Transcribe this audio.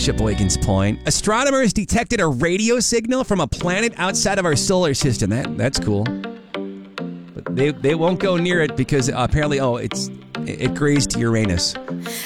Sheboygan's Point. Astronomers detected a radio signal from a planet outside of our solar system. That's cool. But they won't go near it because apparently, it grazed Uranus.